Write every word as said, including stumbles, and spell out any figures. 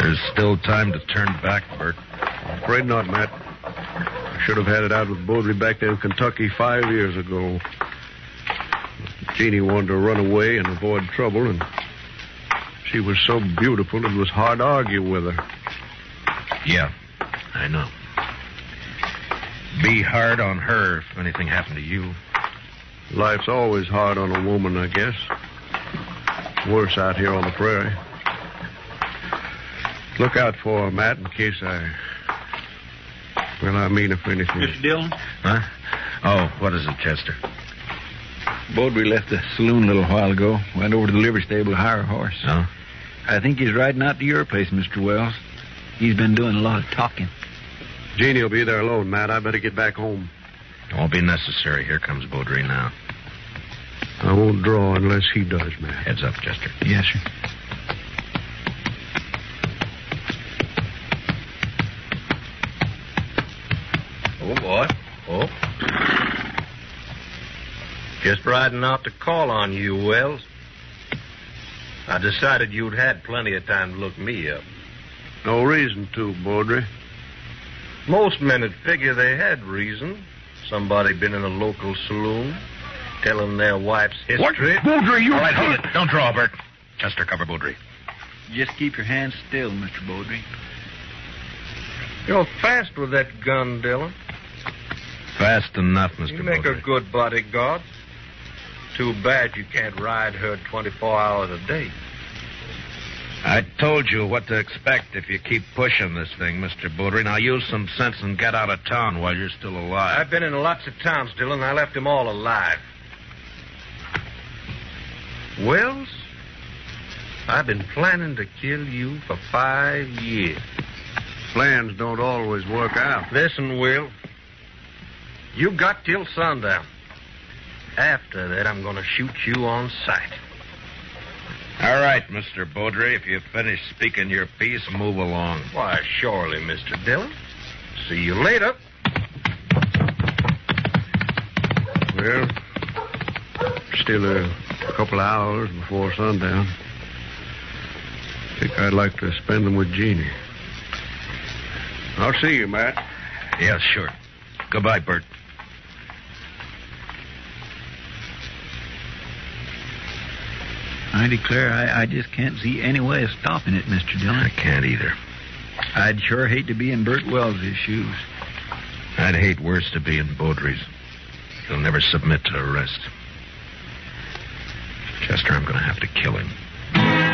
There's still time to turn back, Bert. I'm afraid not, Matt. I should have had it out with Baudry back there in Kentucky five years ago. Jeannie wanted to run away and avoid trouble, and she was so beautiful it was hard to argue with her. Yeah, I know. Be hard on her if anything happened to you. Life's always hard on a woman, I guess. Worse out here on the prairie. Look out for her, Matt, in case I... Well, I mean if anything... Mister Dillon? Huh? Oh, what is it, Chester? Baudry left the saloon a little while ago. Went over to the livery stable to hire a horse. Oh? I think he's riding out to your place, Mister Wells. He's been doing a lot of talking. Jeannie will be there alone, Matt. I better get back home. It won't be necessary. Here comes Baudry now. I won't draw unless he does, Matt. Heads up, Chester. Yes, sir. Oh, boy. Oh. Just riding out to call on you, Wells. I decided you'd had plenty of time to look me up. No reason to, Baudry. Most men would figure they had reason. Somebody been in a local saloon, telling their wife's history. What? Baudry, you... All right, hold it. Don't draw, Bert. Chester, cover Baudry. Just keep your hands still, Mister Baudry. You're fast with that gun, Dillon. Fast enough, Mister You make Baudry. a good bodyguard. Too bad you can't ride her twenty-four hours a day. I told you what to expect if you keep pushing this thing, Mister Baudry. Now use some sense and get out of town while you're still alive. I've been in lots of towns, Dillon. I left them all alive. Wells, I've been planning to kill you for five years. Plans don't always work out. Listen, Will. You got till sundown. After that, I'm going to shoot you on sight. All right, Mister Baudry. If you've finished speaking your piece, move along. Why, surely, Mister Dillon. See you later. Well, still a couple of hours before sundown. I think I'd like to spend them with Jeannie. I'll see you, Matt. Yeah, sure. Goodbye, Bert. I declare I, I just can't see any way of stopping it, Mister Dillon. I can't either. I'd sure hate to be in Bert Wells' shoes. I'd hate worse to be in Baudry's. He'll never submit to arrest. Chester, I'm going to have to kill him.